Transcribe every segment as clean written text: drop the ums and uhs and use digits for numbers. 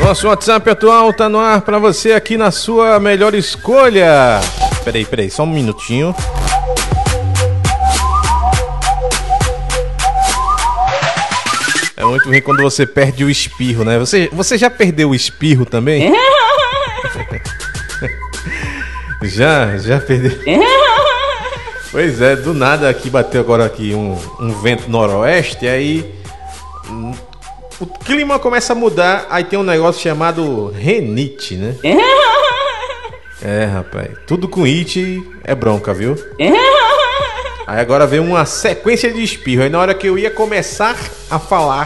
Nosso WhatsApp atual tá no ar pra você aqui na sua melhor escolha. Peraí, só um minutinho. É muito ruim quando você perde o espirro, né? Você já perdeu o espirro também? Já perdeu. Pois é, do nada aqui bateu agora aqui um vento noroeste, aí o clima começa a mudar, aí tem um negócio chamado renite, né? É, rapaz, tudo com it é bronca, viu? Aí agora veio uma sequência de espirro, aí na hora que eu ia começar a falar,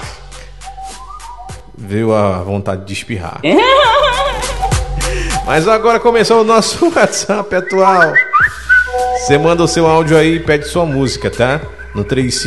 veio a vontade de espirrar. Mas agora começou o nosso WhatsApp atual. Você manda o seu áudio aí e pede sua música, tá? No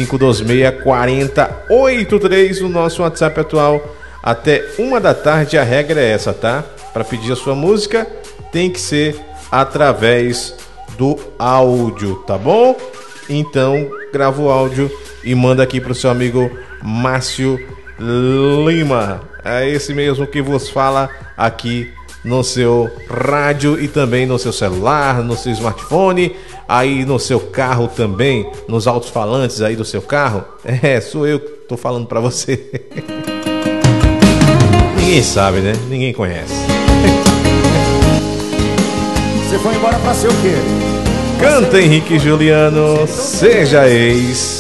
3526-4083, o nosso WhatsApp atual. Até 1 da tarde, a regra é essa, tá? Para pedir a sua música, tem que ser através do áudio, tá bom? Então, grava o áudio e manda aqui pro seu amigo Márcio Lima. É esse mesmo que vos fala aqui no seu rádio e também no seu celular, no seu smartphone, aí no seu carro também, nos alto-falantes aí do seu carro. É, sou eu que tô falando pra você. Ninguém sabe, né? Ninguém conhece. Você foi embora pra ser o quê? Canta Henrique e Juliano, seja ex.